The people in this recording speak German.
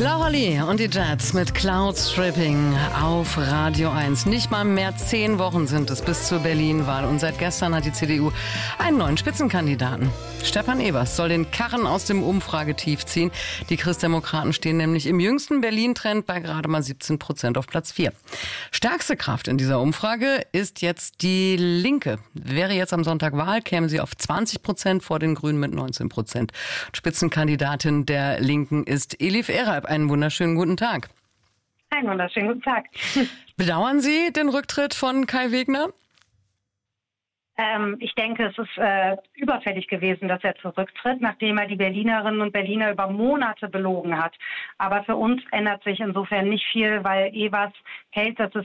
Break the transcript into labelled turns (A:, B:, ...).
A: Laura Lee und die Jets mit Cloud Stripping auf Radio 1. Nicht mal mehr 10 Wochen sind es bis zur Berlin-Wahl. Und seit gestern hat die CDU einen neuen Spitzenkandidaten. Stefan Evers soll den Karren aus dem Umfragetief ziehen. Die Christdemokraten stehen nämlich im jüngsten Berlin-Trend bei gerade mal 17% auf Platz 4. Stärkste Kraft in dieser Umfrage ist jetzt die Linke. Wäre jetzt am Sonntag Wahl, käme sie auf 20% vor den Grünen mit 19%. Spitzenkandidatin der Linken ist Elif Eralp. Einen wunderschönen guten Tag.
B: Einen wunderschönen guten Tag.
A: Bedauern Sie den Rücktritt von Kai Wegner?
B: Ich denke, es ist überfällig gewesen, dass er zurücktritt, nachdem er die Berlinerinnen und Berliner über Monate belogen hat. Aber für uns ändert sich insofern nicht viel, weil Evers hält das